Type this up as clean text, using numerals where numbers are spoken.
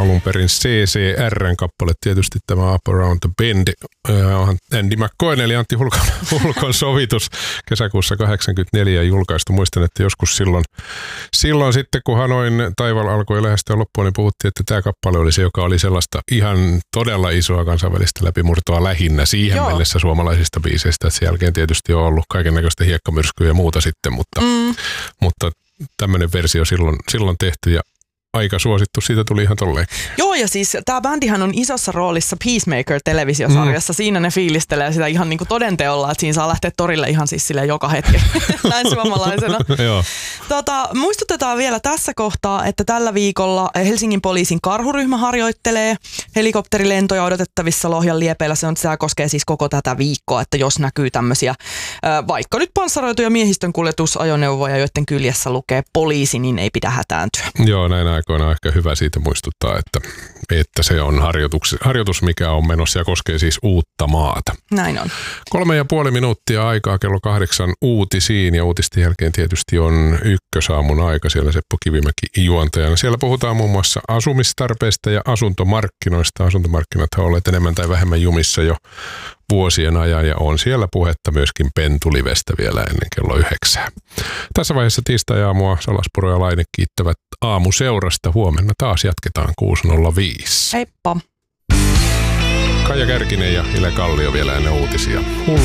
alun perin CCR:n kappale, tietysti tämä Up Around the Bend, Andy McCoyn eli Antti Hulkon sovitus kesäkuussa 1984 julkaistu. Muistan, että joskus silloin sitten, kun Hanoin taival alkoi lähestyä loppuun, niin puhuttiin, että tämä kappale oli se, joka oli sellaista ihan todella isoa kansainvälistä läpimurtoa lähinnä siihen mennessä suomalaisista biiseistä. Sen jälkeen tietysti on ollut kaikennäköistä hiekkamyrskyä ja muuta sitten, mutta tämmöinen versio silloin tehty ja aika suosittu, siitä tuli ihan tolleen. Joo, ja siis tämä bändihän on isossa roolissa Peacemaker-televisiosarjassa. Siinä ne fiilistelee sitä ihan niin kuin todenteolla, että siinä saa lähteä torille ihan siis silleen joka hetki näin suomalaisena. Joo. Muistutetaan vielä tässä kohtaa, että tällä viikolla Helsingin poliisin karhuryhmä harjoittelee helikopterilentoja odotettavissa Lohjan liepeillä. Se koskee siis koko tätä viikkoa, että jos näkyy tämmöisiä vaikka nyt panssaroituja miehistön kuljetusajoneuvoja, joiden kyljessä lukee poliisi, niin ei pidä hätääntyä. Joo, näin aikoina on ehkä hyvä siitä muistuttaa, että se on harjoitus, mikä on menossa ja koskee siis uutta maata. Näin on. 3,5 minuuttia aikaa kello 8 uutisiin ja uutisten jälkeen tietysti on ykkösaamun aika siellä Seppo Kivimäki juontajana. Siellä puhutaan muun muassa asumistarpeista ja asuntomarkkinoista. Asuntomarkkinat on olleet enemmän tai vähemmän jumissa jo vuosien ajan ja on siellä puhetta myöskin Pentulivestä vielä ennen kello 9. Tässä vaiheessa tiistai-aamua Salaspuro ja Laine kiittävät aamuseurasta. Huomenna taas jatketaan 6.05. Heippa! Kaija Kärkinen ja Ile Kallio vielä ennen uutisia.